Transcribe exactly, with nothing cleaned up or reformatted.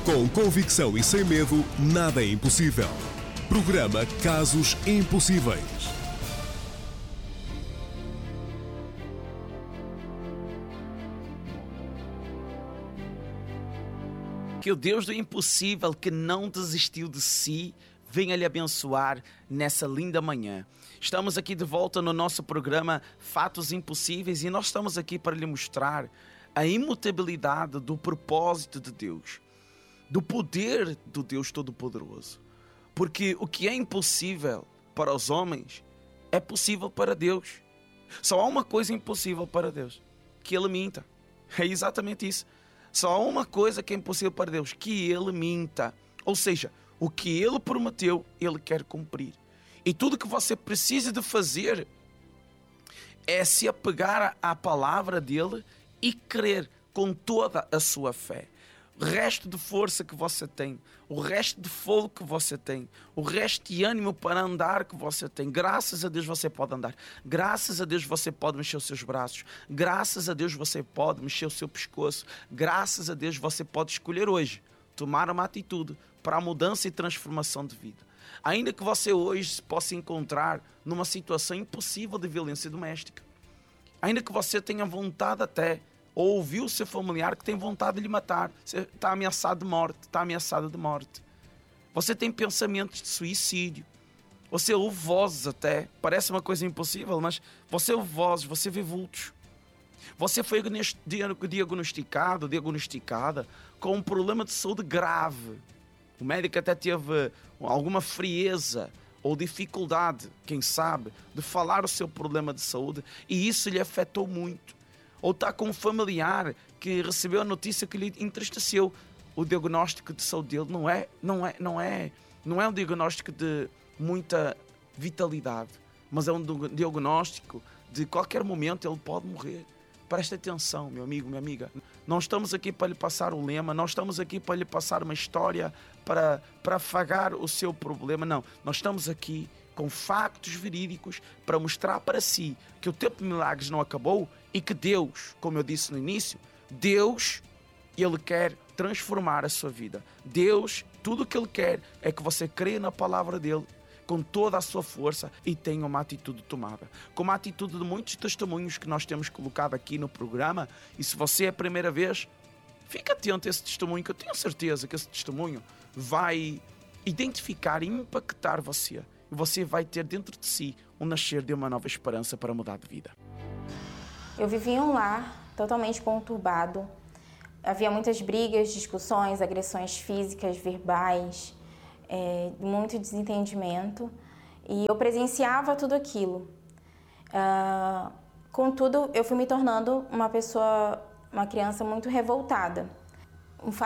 Com convicção e sem medo, nada é impossível. Programa Casos Impossíveis. Que o Deus do impossível, que não desistiu de si, venha lhe abençoar nessa linda manhã. Estamos aqui de volta no nosso programa Fatos Impossíveis e nós estamos aqui para lhe mostrar a imutabilidade do propósito de Deus, do poder do Deus Todo-Poderoso. Porque o que é impossível para os homens é possível para Deus. Só há uma coisa impossível para Deus: que Ele minta. É exatamente isso. Só há uma coisa que é impossível para Deus: que Ele minta. Ou seja, o que Ele prometeu, Ele quer cumprir. E tudo que você precisa de fazer é se apegar à palavra dEle e crer com toda a sua fé. O resto de força que você tem, o resto de fogo que você tem, o resto de ânimo para andar que você tem, graças a Deus você pode andar, graças a Deus você pode mexer os seus braços, graças a Deus você pode mexer o seu pescoço, graças a Deus você pode escolher hoje tomar uma atitude para a mudança e transformação de vida. Ainda que você hoje se possa encontrar numa situação impossível de violência doméstica, ainda que você tenha vontade até, ou ouviu o seu familiar que tem vontade de lhe matar, você está ameaçado de morte, está ameaçado de morte. Você tem pensamentos de suicídio, você ouve vozes até, parece uma coisa impossível, mas você ouve vozes, você vê vultos. Você foi diagnosticado, diagnosticada com um problema de saúde grave. O médico até teve alguma frieza ou dificuldade, quem sabe, de falar o seu problema de saúde, e isso lhe afetou muito. Ou está com um familiar que recebeu a notícia que lhe entristeceu. O diagnóstico de saúde dele não é, não é, não é, não é um diagnóstico de muita vitalidade, mas é um diagnóstico de qualquer momento ele pode morrer. Preste atenção, meu amigo, minha amiga. Não estamos aqui para lhe passar um lema, não estamos aqui para lhe passar uma história para, para afagar o seu problema, não. Nós estamos aqui com factos verídicos para mostrar para si que o tempo de milagres não acabou e que Deus, como eu disse no início, Deus, Ele quer transformar a sua vida. Deus, tudo o que Ele quer é que você creia na palavra dEle com toda a sua força e tenha uma atitude tomada. Como a atitude de muitos testemunhos que nós temos colocado aqui no programa, e se você é a primeira vez, fica atento a esse testemunho, que eu tenho certeza que esse testemunho vai identificar e impactar você. E você vai ter dentro de si um nascer de uma nova esperança para mudar de vida. Eu vivia em um lar totalmente conturbado. Havia muitas brigas, discussões, agressões físicas, verbais, é, muito desentendimento. E eu presenciava tudo aquilo. Uh, contudo, eu fui me tornando uma pessoa, uma criança muito revoltada.